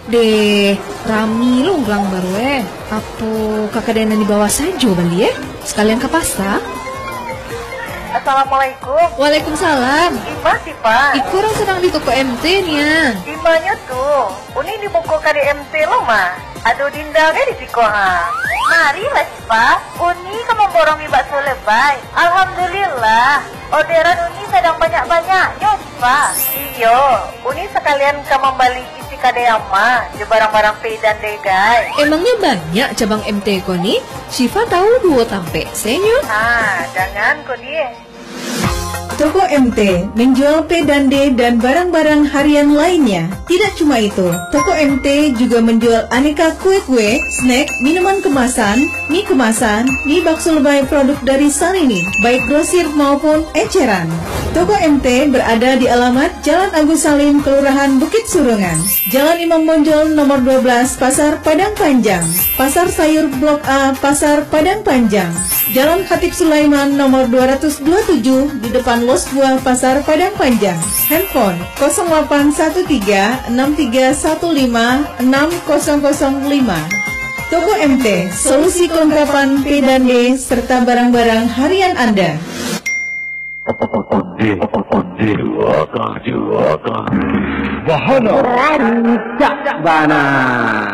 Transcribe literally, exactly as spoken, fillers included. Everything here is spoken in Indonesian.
Deh, rami lo ulang baru eh. Apa kakak dena di bawah saja bali eh? Sekalian ke pasar. Assalamualaikum. Waalaikumsalam. Ima sih Pak. Iku orang sedang di toko M T nya. Imanya tuh, uni di muka K D M T lo mah. Aduh dinda deh di siko ha. Mari lah sih Pak. Uni kamu borong di bakso lebay. Alhamdulillah. Orderan uni sedang banyak-banyaknya Pak. Iyo, uni sekalian kamu balik isi kadeyama di barang-barang P dan Degai. Emangnya banyak cabang M T ko nih? Syifa tahu dua tampe senyo. Ah, jangan kok dia. Toko M T menjual P dan D dan barang-barang harian lainnya. Tidak cuma itu, Toko M T juga menjual aneka kue-kue, snack, minuman kemasan, mie kemasan, mie bakso lebay produk dari Sanini, baik grosir maupun eceran. Toko M T berada di alamat Jalan Agus Salim, Kelurahan Bukit Surungan, Jalan Imam Bonjol nomor dua belas, Pasar Padang Panjang, Pasar Sayur Blok A, Pasar Padang Panjang, Jalan Khatib Sulaiman nomor dua ratus dua puluh tujuh di depan Los Buah Pasar Padang Panjang. Handphone nol delapan satu tiga enam tiga satu lima enam nol nol lima. Toko M T, solusi kelengkapan P dan D serta barang-barang harian Anda. Bahana. Rancak bana.